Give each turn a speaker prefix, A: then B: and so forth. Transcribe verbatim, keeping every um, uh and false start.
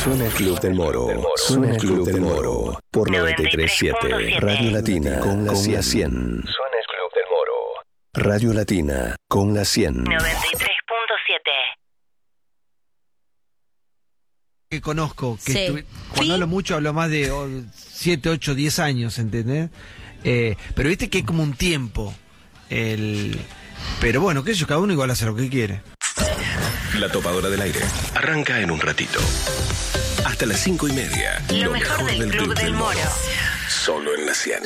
A: Suena el Club del Moro. Suena el Club del Moro. Por noventa y tres punto siete. Radio Latina con la cien. Suena el Club del Moro. Radio Latina con la cien.
B: noventa y tres punto siete.
C: Que conozco, que
D: Sí.
C: estuve- cuando
D: ¿Sí?
C: hablo mucho hablo más de siete, ocho, diez años, ¿entendés? Eh, pero viste que es como un tiempo. El... Pero bueno, que eso, cada uno igual hace lo que quiere.
A: La topadora del aire. Arranca en un ratito. Hasta las cinco y media.
B: Lo mejor del Club del Moro.
A: Solo en la cien.